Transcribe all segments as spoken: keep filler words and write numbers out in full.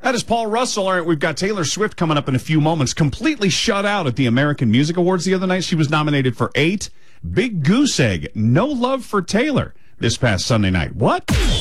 That is Paul Russell. All right, we've got Taylor Swift coming up in a few moments. Completely shut out at the American Music Awards the other night. She was nominated for eight. Big Goose Egg. No love for Taylor this past Sunday night. What?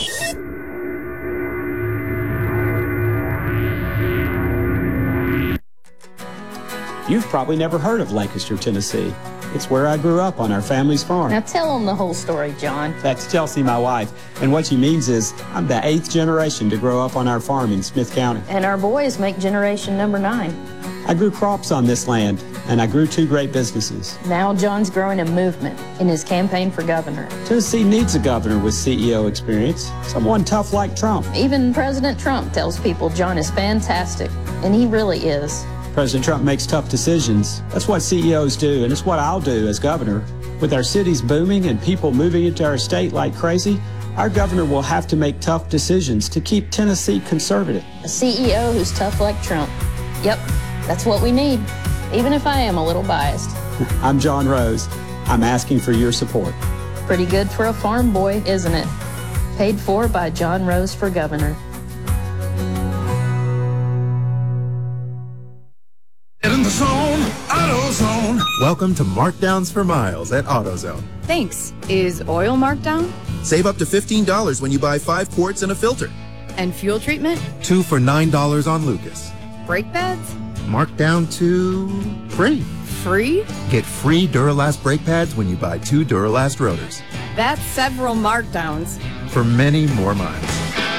You've probably never heard of Lancaster, Tennessee. It's where I grew up on our family's farm. Now tell them the whole story, John. That's Chelsea, my wife. And what she means is I'm the eighth generation to grow up on our farm in Smith County. And our boys make generation number nine. I grew crops on this land, and I grew two great businesses. Now John's growing a movement in his campaign for governor. Tennessee needs a governor with C E O experience, someone tough like Trump. Even President Trump tells people John is fantastic, and he really is. President Trump makes tough decisions. That's what C E Os do, and it's what I'll do as governor. With our cities booming and people moving into our state like crazy, our governor will have to make tough decisions to keep Tennessee conservative. A C E O who's tough like Trump. Yep, that's what we need, even if I am a little biased. I'm John Rose. I'm asking for your support. Pretty good for a farm boy, isn't it? Paid for by John Rose for governor. In the zone, AutoZone. Welcome to Markdowns for Miles at AutoZone. Thanks. Is oil marked down? Save up to fifteen dollars when you buy five quarts and a filter. And fuel treatment? Two for nine dollars on Lucas. Brake pads? Marked down to free. Free? Get free Duralast brake pads when you buy two Duralast rotors. That's several markdowns. For many more miles.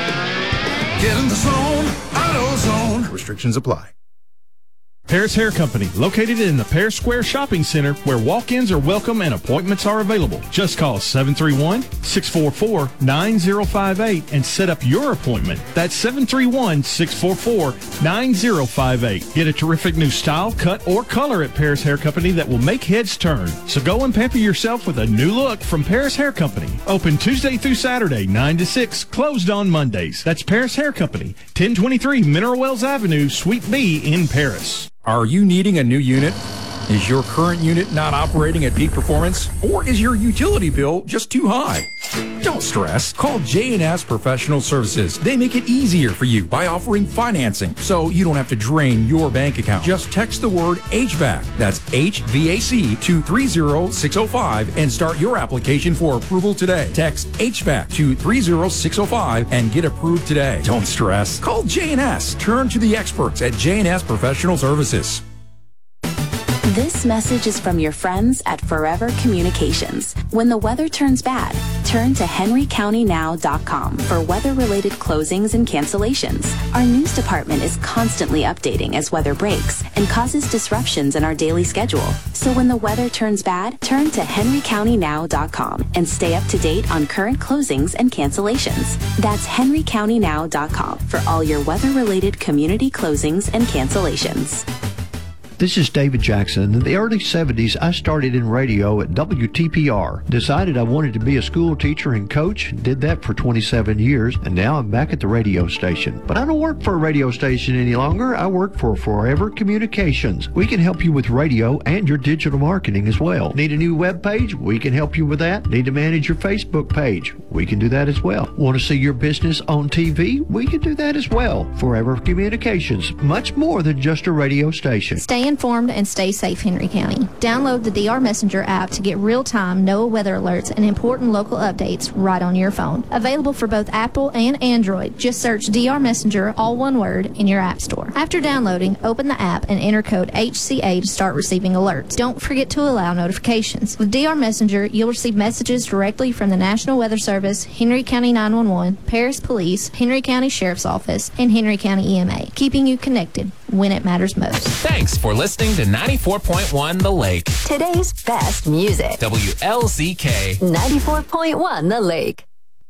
Get in the zone, AutoZone. Restrictions apply. Paris Hair Company, located in the Paris Square Shopping Center, where walk-ins are welcome and appointments are available. Just call seven three one, six four four, nine zero five eight and set up your appointment. That's seven three one, six four four, nine zero five eight. Get a terrific new style, cut, or color at Paris Hair Company that will make heads turn. So go and pamper yourself with a new look from Paris Hair Company. Open Tuesday through Saturday, nine to six, closed on Mondays. That's Paris Hair Company, ten twenty-three Mineral Wells Avenue, Suite B in Paris. Are you needing a new unit? Is your current unit not operating at peak performance? Or is your utility bill just too high? Don't stress. Call J and S Professional Services. They make it easier for you by offering financing, so you don't have to drain your bank account. Just text the word H V A C, that's H V A C, to three zero six zero five and start your application for approval today. Text H V A C to three zero six zero five and get approved today. Don't stress. Call J and S. Turn to the experts at J and S Professional Services. This message is from your friends at Forever Communications. When the weather turns bad, turn to henry county now dot com for weather-related closings and cancellations. Our news department is constantly updating as weather breaks and causes disruptions in our daily schedule. So when the weather turns bad, turn to henry county now dot com and stay up to date on current closings and cancellations. That's henry county now dot com for all your weather-related community closings and cancellations. This is David Jackson. In the early seventies, I started in radio at W T P R. Decided I wanted to be a school teacher and coach. Did that for twenty-seven years, and now I'm back at the radio station. But I don't work for a radio station any longer. I work for Forever Communications. We can help you with radio and your digital marketing as well. Need a new web page? We can help you with that. Need to manage your Facebook page? We can do that as well. Want to see your business on T V? We can do that as well. Forever Communications, much more than just a radio station. Stay informed and stay safe, Henry County. Download the D R Messenger app to get real-time NOAA weather alerts and important local updates right on your phone. Available for both Apple and Android. Just search D R Messenger, all one word, in your app store. After downloading, open the app and enter code H C A to start receiving alerts. Don't forget to allow notifications. With D R Messenger, you'll receive messages directly from the National Weather Service, Henry County nine one one, Paris Police, Henry County Sheriff's Office, and Henry County E M A, keeping you connected when it matters most. Thanks for listening to ninety-four point one The Lake. Today's best music. W L Z K. ninety-four point one The Lake.